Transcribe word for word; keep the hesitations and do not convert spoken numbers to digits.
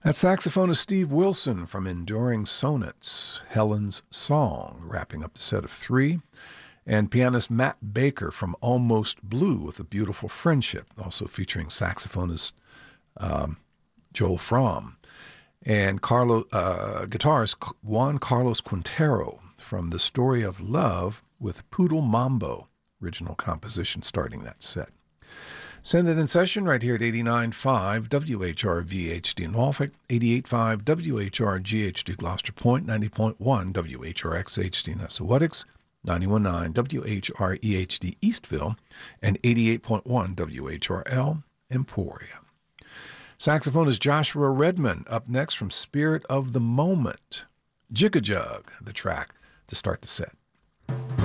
That saxophonist Steve Wilson from Enduring Sonnets, Helen's Song, wrapping up the set of three. And pianist Matt Baker from Almost Blue with A Beautiful Friendship, also featuring saxophonist um, Joel Fromm. And Carlo, uh, guitarist Juan Carlos Quintero from The Story of Love with Poodle Mambo, original composition starting that set. Send it in session right here at eighty-nine point five W H R V H D in Norfolk, eighty-eight point five W H R G H D Gloucester Point, ninety point one W H R X H D Nessawatix, ninety-one point nine W H R E H D Eastville, and eighty-eight point one W H R L Emporia. Saxophonist Joshua Redman up next from Spirit of the Moment. Jig-a-Jug, the track to start the set.